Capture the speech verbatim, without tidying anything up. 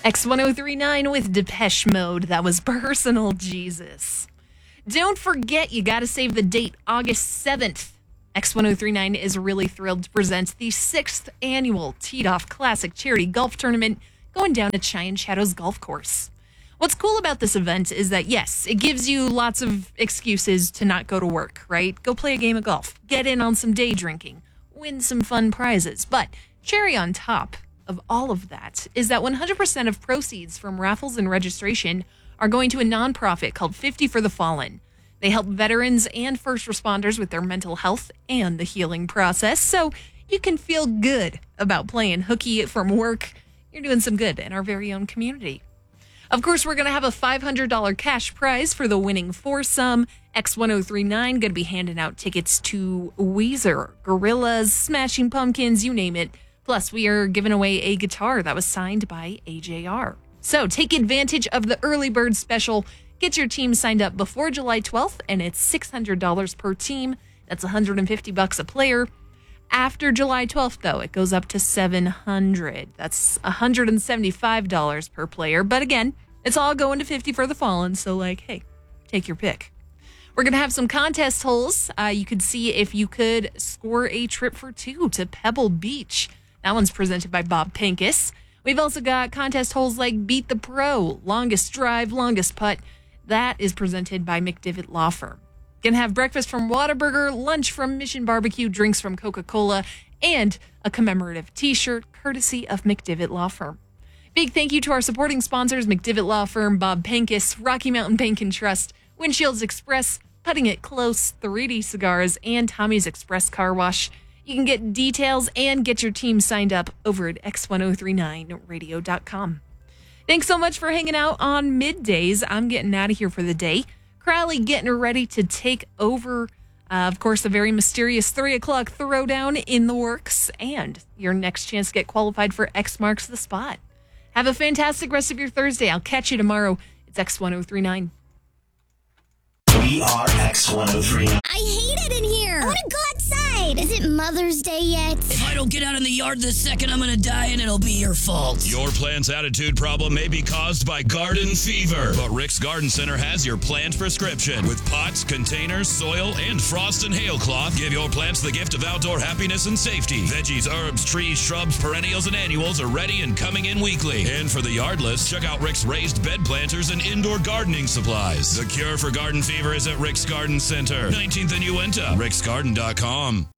X ten thirty-nine with Depeche Mode. That was Personal Jesus. Don't forget, you got to save the date, August seventh. X ten thirty-nine is really thrilled to present the sixth annual Teed Off Classic Charity Golf Tournament going down at Cheyenne Shadows Golf Course. What's cool about this event is that, yes, it gives you lots of excuses to not go to work, right? Go play a game of golf, get in on some day drinking, win some fun prizes. But cherry on top of all of that is that one hundred percent of proceeds from raffles and registration are going to a nonprofit called fifty for the Fallen. They help veterans and first responders with their mental health and the healing process, so you can feel good about playing hooky from work. You're doing some good in our very own community. Of course, we're going to have a five hundred dollars cash prize for the winning foursome. X ten thirty-nine going to be handing out tickets to Weezer, Gorillaz, Smashing Pumpkins, you name it. Plus, we are giving away a guitar that was signed by A J R. So take advantage of the early bird special. Get your team signed up before July twelfth, and it's six hundred dollars per team. That's one hundred fifty bucks a player. After July twelfth, though, it goes up to seven hundred dollars. That's one hundred seventy-five dollars per player. But again, it's all going to fifty for the Fallen, so, like, hey, take your pick. We're going to have some contest holes. Uh, you could see if you could score a trip for two to Pebble Beach. That one's presented by Bob Pincus. We've also got contest holes like Beat the Pro, Longest Drive, Longest Putt. That is presented by McDivitt Law Firm. Gonna have breakfast from Whataburger, lunch from Mission Barbecue, drinks from Coca-Cola, and a commemorative t-shirt courtesy of McDivitt Law Firm. Big thank you to our supporting sponsors, McDivitt Law Firm, Bob Pincus, Rocky Mountain Bank and Trust, Windshields Express, Putting It Close, three D Cigars, and Tommy's Express Car Wash. You can get details and get your team signed up over at X ten thirty-nine radio dot com. Thanks so much for hanging out on Middays. I'm getting out of here for the day. Crowley getting ready to take over. Uh, of course, a very mysterious three o'clock throwdown in the works, and your next chance to get qualified for X Marks the Spot. Have a fantastic rest of your Thursday. I'll catch you tomorrow. It's X ten thirty-nine. We are X ten thirty-nine. I hate it in here. I want to go outside. Is it Mother's Day yet? If I don't get out in the yard this second, I'm going to die and it'll be your fault. Your plant's attitude problem may be caused by garden fever, but Rick's Garden Center has your plant prescription. With pots, containers, soil, and frost and hail cloth, give your plants the gift of outdoor happiness and safety. Veggies, herbs, trees, shrubs, perennials, and annuals are ready and coming in weekly. And for the yardless, check out Rick's raised bed planters and indoor gardening supplies. The cure for garden fever is at Rick's Garden Center, nineteenth and Uinta, ricksgarden dot com.